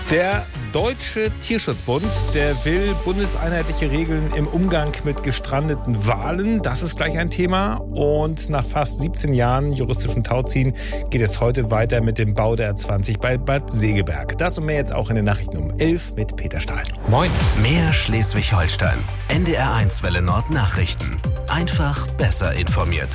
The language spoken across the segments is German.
Der Deutsche Tierschutzbund, der will bundeseinheitliche Regeln im Umgang mit gestrandeten Walen. Das ist gleich ein Thema. Und nach fast 17 Jahren juristischen Tauziehen geht es heute weiter mit dem Bau der A20 bei Bad Segeberg. Das und mehr jetzt auch in den Nachrichten um 11 mit Peter Stahl. Moin. Mehr Schleswig-Holstein. NDR1 Welle Nord Nachrichten. Einfach besser informiert.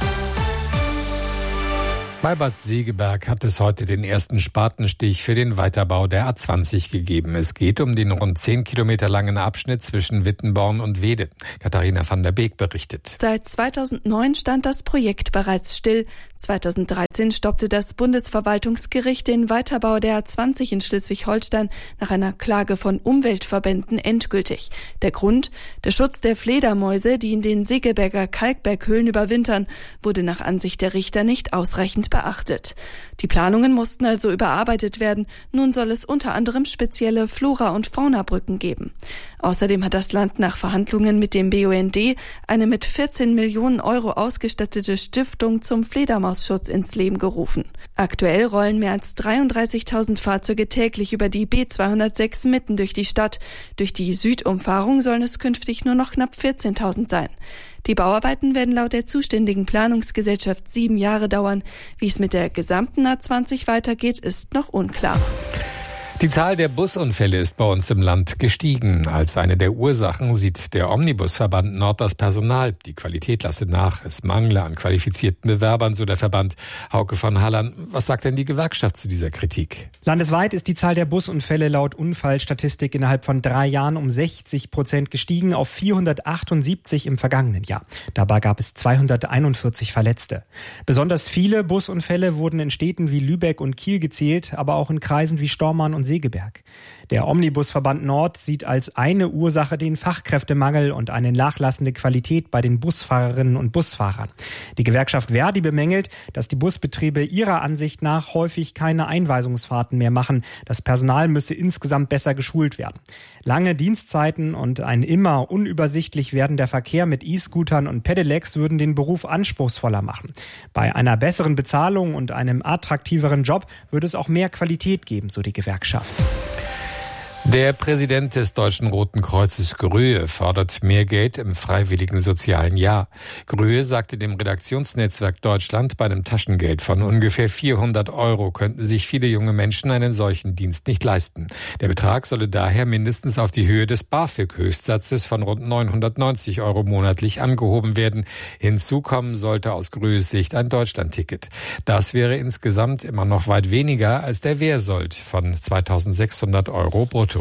Bei Bad Segeberg hat es heute den ersten Spatenstich für den Weiterbau der A20 gegeben. Es geht um den rund 10 Kilometer langen Abschnitt zwischen Wittenborn und Wede. Katharina van der Beek berichtet. Seit 2009 stand das Projekt bereits still. 2013 stoppte das Bundesverwaltungsgericht den Weiterbau der A20 in Schleswig-Holstein nach einer Klage von Umweltverbänden endgültig. Der Grund? Der Schutz der Fledermäuse, die in den Segeberger Kalkberghöhlen überwintern, wurde nach Ansicht der Richter nicht ausreichend beachtet. Die Planungen mussten also überarbeitet werden. Nun soll es unter anderem spezielle Flora- und Faunabrücken geben. Außerdem hat das Land nach Verhandlungen mit dem BUND eine mit 14 Millionen Euro ausgestattete Stiftung zum Fledermausschutz ins Leben gerufen. Aktuell rollen mehr als 33.000 Fahrzeuge täglich über die B206 mitten durch die Stadt. Durch die Südumfahrung sollen es künftig nur noch knapp 14.000 sein. Die Bauarbeiten werden laut der zuständigen Planungsgesellschaft 7 Jahre dauern. Wie es mit der gesamten A20 weitergeht, ist noch unklar. Die Zahl der Busunfälle ist bei uns im Land gestiegen. Als eine der Ursachen sieht der Omnibusverband Nord das Personal. Die Qualität lasse nach. Es mangle an qualifizierten Bewerbern, so der Verband. Hauke von Hallern, was sagt denn die Gewerkschaft zu dieser Kritik? Landesweit ist die Zahl der Busunfälle laut Unfallstatistik innerhalb von 3 Jahren um 60% gestiegen auf 478 im vergangenen Jahr. Dabei gab es 241 Verletzte. Besonders viele Busunfälle wurden in Städten wie Lübeck und Kiel gezählt, aber auch in Kreisen wie Stormarn und Segeberg. Der Omnibusverband Nord sieht als eine Ursache den Fachkräftemangel und eine nachlassende Qualität bei den Busfahrerinnen und Busfahrern. Die Gewerkschaft Verdi bemängelt, dass die Busbetriebe ihrer Ansicht nach häufig keine Einweisungsfahrten mehr machen. Das Personal müsse insgesamt besser geschult werden. Lange Dienstzeiten und ein immer unübersichtlich werdender Verkehr mit E-Scootern und Pedelecs würden den Beruf anspruchsvoller machen. Bei einer besseren Bezahlung und einem attraktiveren Job würde es auch mehr Qualität geben, so die Gewerkschaft. Der Präsident des Deutschen Roten Kreuzes Gröhe fordert mehr Geld im freiwilligen sozialen Jahr. Gröhe sagte dem Redaktionsnetzwerk Deutschland, bei einem Taschengeld von ungefähr 400 € könnten sich viele junge Menschen einen solchen Dienst nicht leisten. Der Betrag solle daher mindestens auf die Höhe des BAföG-Höchstsatzes von rund 990 € monatlich angehoben werden. Hinzu kommen sollte aus Gröhes Sicht ein Deutschlandticket. Das wäre insgesamt immer noch weit weniger als der Wehrsold von 2.600 € brutto.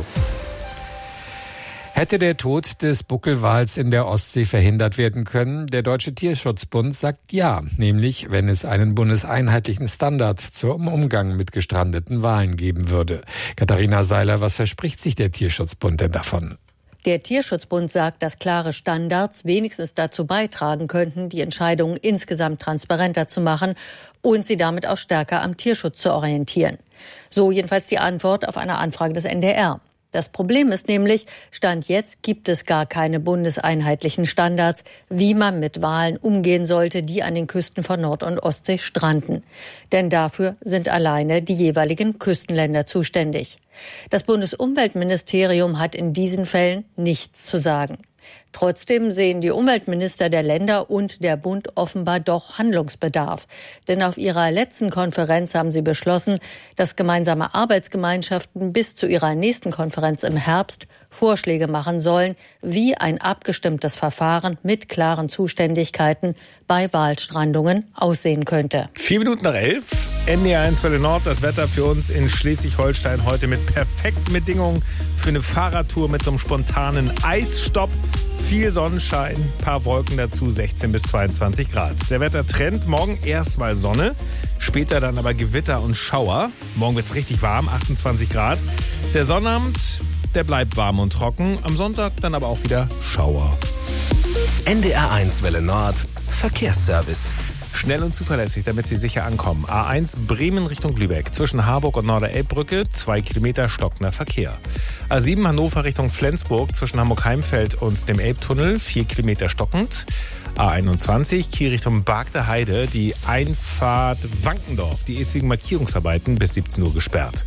Hätte der Tod des Buckelwals in der Ostsee verhindert werden können? Der Deutsche Tierschutzbund sagt ja, nämlich wenn es einen bundeseinheitlichen Standard zum Umgang mit gestrandeten Walen geben würde. Katharina Seiler, was verspricht sich der Tierschutzbund denn davon? Der Tierschutzbund sagt, dass klare Standards wenigstens dazu beitragen könnten, die Entscheidungen insgesamt transparenter zu machen und sie damit auch stärker am Tierschutz zu orientieren. So jedenfalls die Antwort auf eine Anfrage des NDR. Das Problem ist nämlich, Stand jetzt gibt es gar keine bundeseinheitlichen Standards, wie man mit Walen umgehen sollte, die an den Küsten von Nord- und Ostsee stranden. Denn dafür sind alleine die jeweiligen Küstenländer zuständig. Das Bundesumweltministerium hat in diesen Fällen nichts zu sagen. Trotzdem sehen die Umweltminister der Länder und der Bund offenbar doch Handlungsbedarf. Denn auf ihrer letzten Konferenz haben sie beschlossen, dass gemeinsame Arbeitsgemeinschaften bis zu ihrer nächsten Konferenz im Herbst Vorschläge machen sollen, wie ein abgestimmtes Verfahren mit klaren Zuständigkeiten bei Walstrandungen aussehen könnte. 11:04, NDR1 Welle Nord, das Wetter für uns in Schleswig-Holstein heute mit perfekten Bedingungen für eine Fahrradtour mit so einem spontanen Eisstopp. Viel Sonnenschein, paar Wolken dazu, 16 bis 22 Grad. Der Wettertrend, morgen erstmal Sonne, später dann aber Gewitter und Schauer. Morgen wird's richtig warm, 28 Grad. Der Sonnabend, der bleibt warm und trocken. Am Sonntag dann aber auch wieder Schauer. NDR1 Welle Nord, Verkehrsservice. Schnell und zuverlässig, damit Sie sicher ankommen. A1 Bremen Richtung Lübeck. Zwischen Harburg und Norderelbbrücke 2 Kilometer stockender Verkehr. A7 Hannover Richtung Flensburg. Zwischen Hamburg-Heimfeld und dem Elbtunnel 4 Kilometer stockend. A21 Kiel Richtung Bargter Heide. Die Einfahrt Wankendorf. Die ist wegen Markierungsarbeiten bis 17 Uhr gesperrt.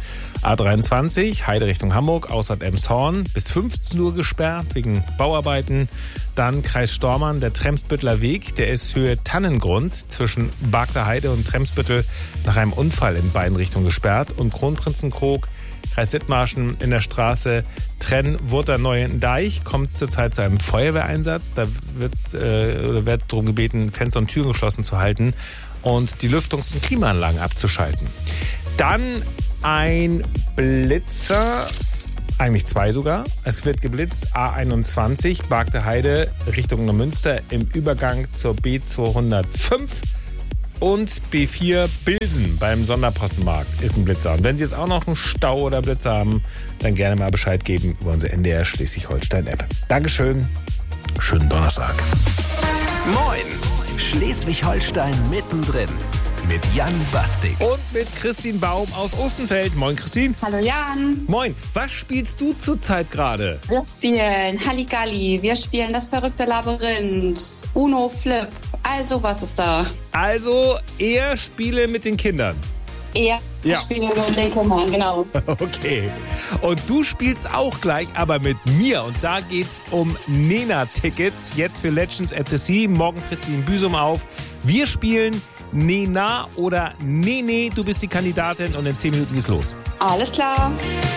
A23, Heide Richtung Hamburg, Ausfahrt Elmshorn, bis 15 Uhr gesperrt wegen Bauarbeiten. Dann Kreis Stormarn, der Tremsbütteler Weg, der ist Höhe Tannengrund zwischen Barkler Heide und Tremsbüttel nach einem Unfall in beiden Richtungen gesperrt. Und Kronprinzenkrog, Kreis Dithmarschen in der Straße Trenn-Wurter-Neuendeich kommt es zurzeit zu einem Feuerwehreinsatz. Da wird darum gebeten, Fenster und Türen geschlossen zu halten und die Lüftungs- und Klimaanlagen abzuschalten. Dann ein Blitzer, eigentlich zwei sogar. Es wird geblitzt, A21, Barkler Heide Richtung Neumünster im Übergang zur B205. Und B4 Bilsen beim Sonderpostenmarkt ist ein Blitzer. Und wenn Sie jetzt auch noch einen Stau oder Blitzer haben, dann gerne mal Bescheid geben über unsere NDR Schleswig-Holstein-App. Dankeschön. Schönen Donnerstag. Moin! Schleswig-Holstein mittendrin. Mit Jan Bastik. Und mit Christine Baum aus Ostenfeld. Moin, Christine. Hallo Jan. Moin. Was spielst du zurzeit gerade? Wir spielen Halligalli. Wir spielen das verrückte Labyrinth. Uno Flip. Also, was ist da? Also, eher Spiele mit den Kindern. Eher Spiele mit den Kindern, genau. Okay. Und du spielst auch gleich, aber mit mir. Und da geht's um Nena-Tickets. Jetzt für Legends at the Sea. Morgen tritt sie in Büsum auf. Wir spielen Nena oder Nene. Du bist die Kandidatin und in 10 Minuten geht's los. Alles klar.